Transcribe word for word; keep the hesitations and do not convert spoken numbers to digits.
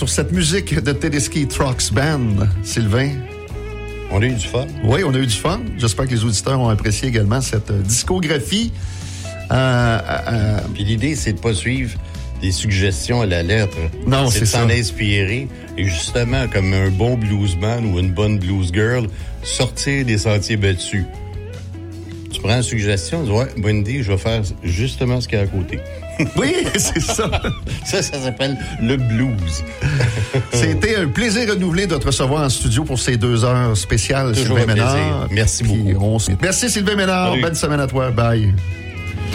sur cette musique de Tedeschi Trucks Band, Sylvain? On a eu du fun. Oui, on a eu du fun. J'espère que les auditeurs ont apprécié également cette discographie. Euh, euh, Puis l'idée, c'est de ne pas suivre des suggestions à la lettre. Non, c'est, c'est de ça. s'en inspirer. Et justement, comme un bon bluesman ou une bonne blues girl, sortir des sentiers battus. Tu prends une suggestion, tu dis, ouais, bonne idée, je vais faire justement ce qu'il y a à côté. Oui, c'est ça. Ça, ça s'appelle le blues. C'était un plaisir renouvelé de te recevoir en studio pour ces deux heures spéciales, Toujours Sylvain un plaisir. Ménard. Merci Puis beaucoup. On... Merci Sylvain Ménard. Salut. Bonne semaine à toi. Bye.